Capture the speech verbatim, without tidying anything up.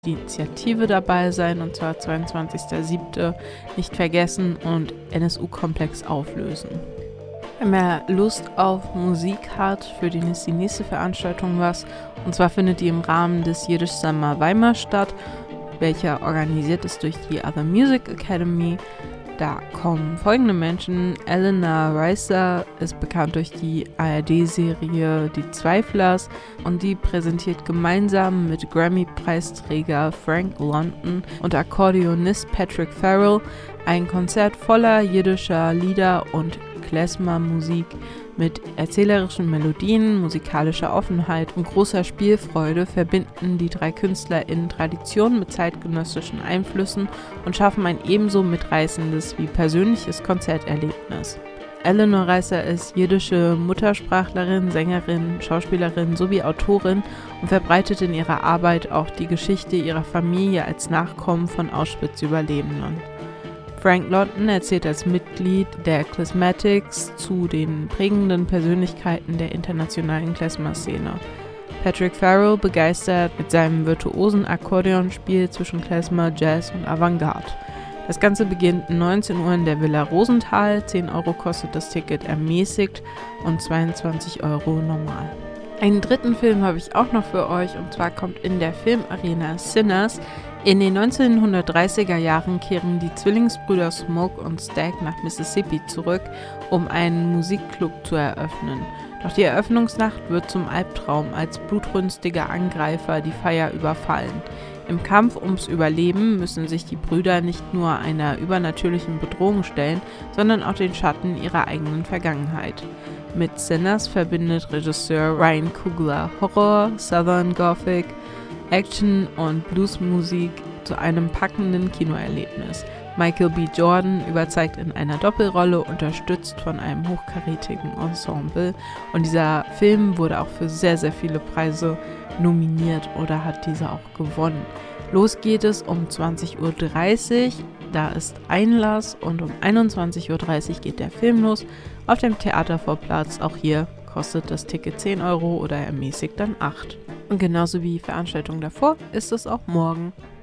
Initiative dabei sein, und zwar zweiundzwanzigster siebter Nicht vergessen und N S U-Komplex auflösen. Wenn wer Lust auf Musik hat, für den ist die nächste Veranstaltung was. Und zwar findet die im Rahmen des Jiddisch Summer Weimar statt, welcher organisiert ist durch die Other Music Academy. Da kommen folgende Menschen. Elena Reiser ist bekannt durch die A R D-Serie Die Zweiflers und die präsentiert gemeinsam mit Grammy-Preisträger Frank London und Akkordeonist Patrick Farrell ein Konzert voller jiddischer Lieder und Klezmer-Musik mit erzählerischen Melodien, musikalischer Offenheit und großer Spielfreude verbinden die drei KünstlerInnen Tradition mit zeitgenössischen Einflüssen und schaffen ein ebenso mitreißendes wie persönliches Konzerterlebnis. Eleanor Reiser ist jiddische Muttersprachlerin, Sängerin, Schauspielerin sowie Autorin und verbreitet in ihrer Arbeit auch die Geschichte ihrer Familie als Nachkommen von Auschwitz-Überlebenden. Frank London erzählt als Mitglied der Klezmatics zu den prägenden Persönlichkeiten der internationalen Klezmer-Szene. Patrick Farrell begeistert mit seinem virtuosen Akkordeonspiel zwischen Klezmer, Jazz und Avantgarde. Das Ganze beginnt neunzehn Uhr in der Villa Rosenthal, zehn Euro kostet das Ticket ermäßigt und zweiundzwanzig Euro normal. Einen dritten Film habe ich auch noch für euch, und zwar kommt in der Filmarena Sinners. In den neunzehnhundertdreißiger Jahren kehren die Zwillingsbrüder Smoke und Stack nach Mississippi zurück, um einen Musikclub zu eröffnen. Doch die Eröffnungsnacht wird zum Albtraum, als blutrünstige Angreifer die Feier überfallen. Im Kampf ums Überleben müssen sich die Brüder nicht nur einer übernatürlichen Bedrohung stellen, sondern auch den Schatten ihrer eigenen Vergangenheit. Mit Sinners verbindet Regisseur Ryan Coogler Horror, Southern Gothic, Action und Bluesmusik zu einem packenden Kinoerlebnis. Michael B. Jordan überzeugt in einer Doppelrolle, unterstützt von einem hochkarätigen Ensemble. Und dieser Film wurde auch für sehr, sehr viele Preise nominiert oder hat diese auch gewonnen. Los geht es um zwanzig Uhr dreißig, da ist Einlass, und um einundzwanzig Uhr dreißig geht der Film los auf dem Theatervorplatz. Auch hier kostet das Ticket zehn Euro oder ermäßigt dann acht. Und genauso wie die Veranstaltung davor ist es auch morgen.